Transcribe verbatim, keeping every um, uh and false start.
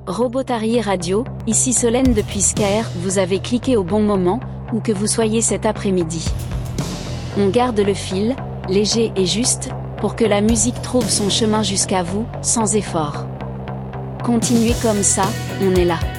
Robotary Radio, ici Solène depuis Scaer, vous avez cliqué au bon moment, où que vous soyez cet après-midi. On garde le fil, léger et juste, pour que la musique trouve son chemin jusqu'à vous, sans effort. Continuez comme ça, on est là.